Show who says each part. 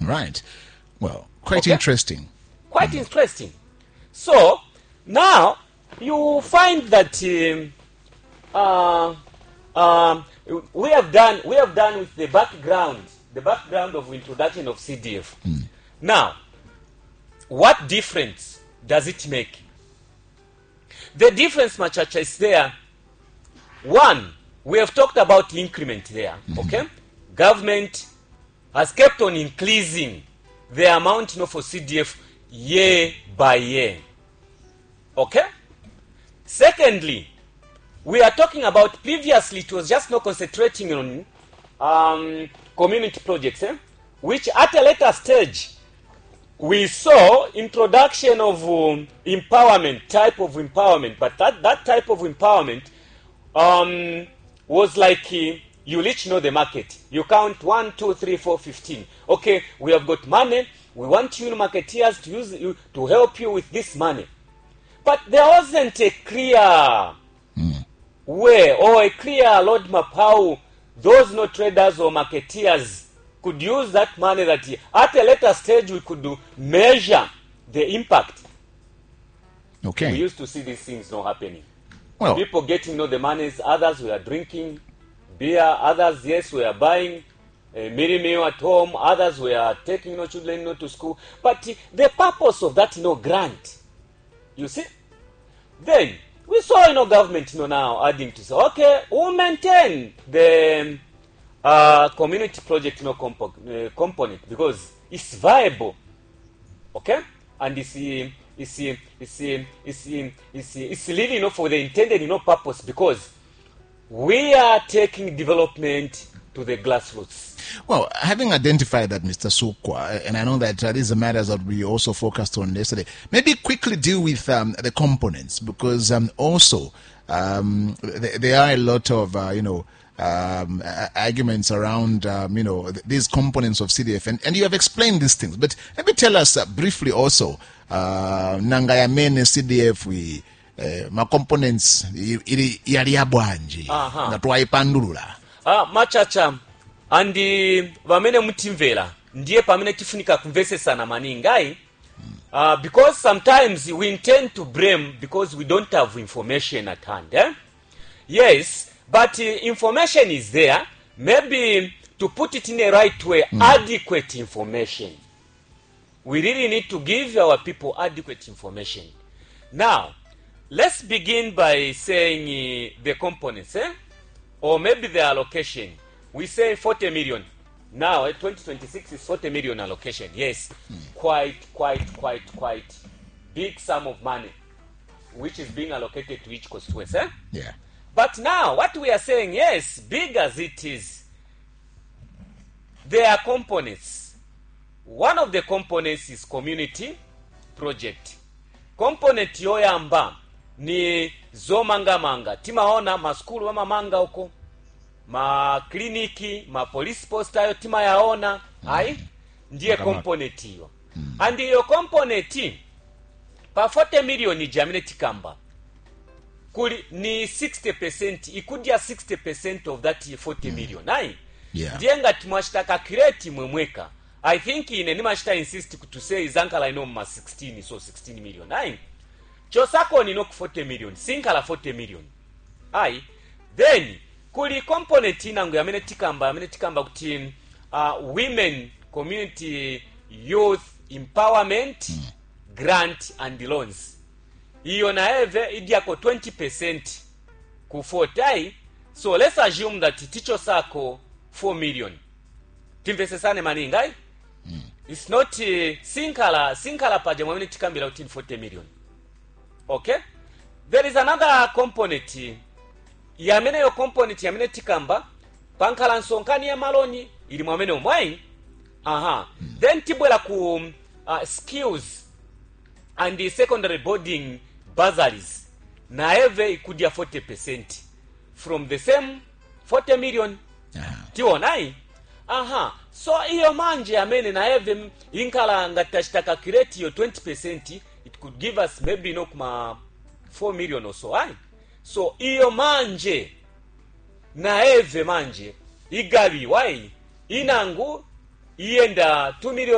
Speaker 1: Right. Well, quite interesting.
Speaker 2: Quite interesting. So now you find that we have done with the background of introduction of CDF. Now, what difference does it make? The difference, Machacha, is there. One, we have talked about increment there. Okay, government has kept on increasing the amount for CDF year by year. Okay. Secondly, we are talking about previously it was just not concentrating on community projects, which at a later stage we saw introduction of type of empowerment, but that type of empowerment was like you reach the market. You count 1, 2, 3, 4, 15. Okay, we have got money. We want you marketeers to use you to help you with this money. But there wasn't a clear way or a clear roadmap how those traders or marketeers could use that money that at a later stage we could measure the impact.
Speaker 1: Okay.
Speaker 2: We used to see these things not happening.
Speaker 1: Well,
Speaker 2: people getting the monies, others were drinking beer, others, yes, were buying a merry meal at home, others were taking children to school. But the purpose of that grant, you see, then we saw government now adding to say, okay, we'll maintain the community project component because it's viable, okay, and it's really for the intended purpose, because we are taking development to the grassroots.
Speaker 1: Well, having identified that, Mr. Sukwa, and I know that these are matters that we also focused on yesterday, maybe quickly deal with the components, because also there are a lot of arguments around these components of CDF, and you have explained these things, but maybe tell us briefly also nangayamene CDF we ma components yali yabwanji nga twaipandulula
Speaker 2: machacha andi vamene mutimvera ndiye pamene tifunika kumvesesana maningai because sometimes we intend to blame because we don't have information at hand. Yes, but information is there. Maybe to put it in the right way, adequate information. We really need to give our people adequate information. Now, let's begin by saying the components, or maybe the allocation. We say 40 million. Now, 2026 is 40 million allocation. Yes, quite big sum of money, which is being allocated to each constituency.
Speaker 1: Yeah.
Speaker 2: But now, what we are saying, yes, big as it is, there are components. One of the components is community project. Component yoyamba ni zomangamanga. Timaona maskulu mamanga huko, ma kliniki, ma police posta yo tima yaona. Hai? Ndiye component hiyo. And hiyo component pa 40 million jamine tikamba. Kuli ni 60%, ikudia 60% of that 40 million. Hai?
Speaker 1: Yeah.
Speaker 2: Ndiye nga timashitaka kireti mwemweka. I think nimashita insist to say izankala ma 16, so 16 million. Hai? Chosako ni ku 40 million, sinkala 40 million. Hai? Then kuli component inangu yamene tikamba kuti women community youth empowerment grant and loans. Iyo na eve idiako 20% ku 40. So let's assume that ticho sako 4 million. Timvesesane maningai? It's not sinkala paje mwamene tikambila utin 40 million. Okay? There is another component. Yamene yo component yamene tikamba pankala nsonkani ya maloni ili mwamene omwai. Then tibwela ku skills and the secondary boarding bursaries na eve ikudia 40% from the same 40 million. Tionai? So iyo manje yamene na eve inkala ngatashitaka kireti yo 20%, it could give us maybe kuma 4 million or so. So iyo manje na eve manje igabi wai inangu ienda 2 million